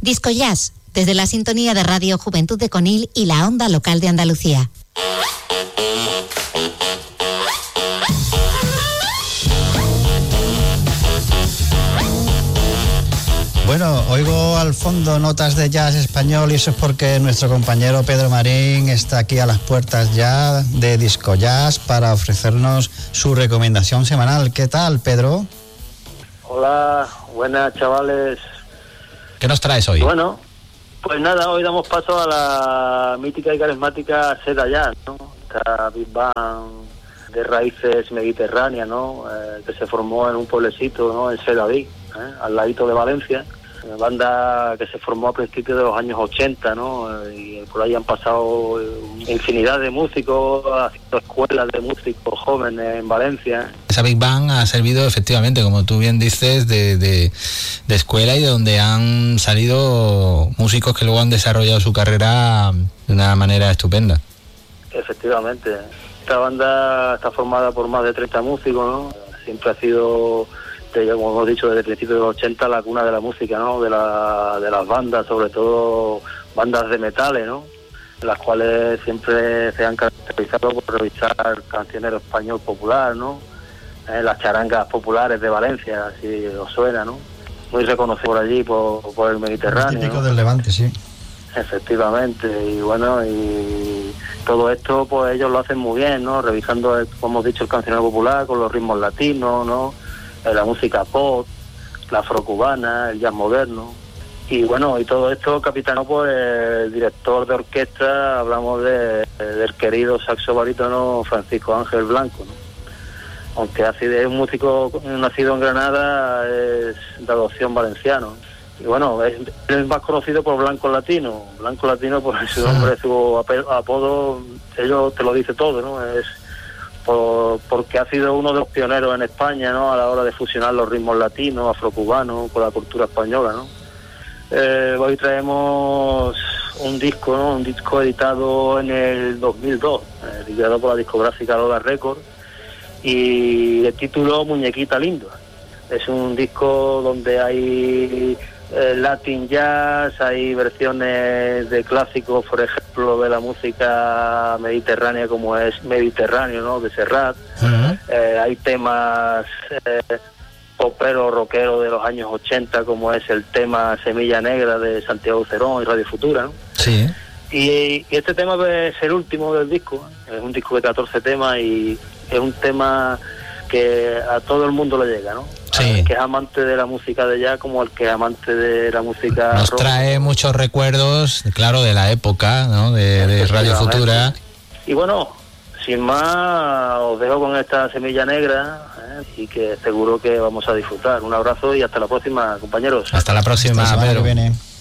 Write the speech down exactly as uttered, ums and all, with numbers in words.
Disco Jazz, desde la sintonía de Radio Juventud de Conil y la onda local de Andalucía. Bueno, oigo al fondo notas de jazz español y eso es porque nuestro compañero Pedro Marín está aquí a las puertas ya de Disco Jazz para ofrecernos su recomendación semanal. ¿Qué tal, Pedro? Hola, buenas chavales. ¿Qué nos traes hoy? Bueno, pues nada, hoy damos paso a la mítica y carismática Seda Jazz, ¿no? Esta Big Band de raíces mediterráneas, ¿no? Eh, que se formó en un pueblecito, ¿no? En Sedaví, ¿eh? Al ladito de Valencia. Una banda que se formó a principios de los años ochenta, ¿no? Y por ahí han pasado infinidad de músicos, haciendo escuelas de músicos jóvenes en Valencia. Esa Big Bang ha servido efectivamente, como tú bien dices, de, de, de escuela y de donde han salido músicos que luego han desarrollado su carrera de una manera estupenda. Efectivamente. Esta banda está formada por más de treinta músicos, ¿no? Siempre ha sido, como hemos dicho, desde principios de los ochenta, la cuna de la música, ¿no? De, la, de las bandas, sobre todo bandas de metales, ¿no? Las cuales siempre se han caracterizado por revisar cancionero español popular, ¿no? Eh, las charangas populares de Valencia, si os suena, ¿no? Muy reconocido por allí, por, por el Mediterráneo. Típico, ¿no? Del Levante, sí. Efectivamente, y bueno, y todo esto pues ellos lo hacen muy bien, ¿no? Revisando, como hemos dicho, el cancionero popular con los ritmos latinos, ¿no? La música pop, la afrocubana, el jazz moderno. Y bueno, y todo esto capitano por el director de orquesta, hablamos de, del querido saxo barítono Francisco Ángel Blanco, ¿no? Aunque ha sido, es un músico nacido en Granada, es de adopción valenciano. Y bueno, es, es más conocido por Blanco Latino. Blanco Latino, por su nombre, su apodo, ellos te lo dice todo, ¿no? Es por, porque ha sido uno de los pioneros en España, ¿no? A la hora de fusionar los ritmos latinos, afrocubanos, con la cultura española, ¿no? Eh, hoy traemos un disco, ¿no? Un disco editado en el dos mil dos, eh, editado por la discográfica Lola Records, y el título Muñequita Linda. Es un disco donde hay eh, Latin Jazz, hay versiones de clásicos, por ejemplo, de la música mediterránea como es Mediterráneo, ¿no? De Serrat. Uh-huh. Eh, hay temas eh, popero, rockero de los años ochenta, como es el tema Semilla Negra de Santiago Cerón y Radio Futura, ¿no? Sí. Y, y este tema es el último del disco, ¿eh? Es un disco de catorce temas y es un tema que a todo el mundo le llega, ¿no? Sí. El que es amante de la música de jazz como el que es amante de la música nos rock. Trae muchos recuerdos, claro, de la época, ¿no? De, de Radio Futura. Y bueno, sin más, os dejo con esta Semilla Negra, ¿eh? Y que seguro que vamos a disfrutar. Un abrazo y hasta la próxima, compañeros. Hasta la próxima, Hasta la semana que viene.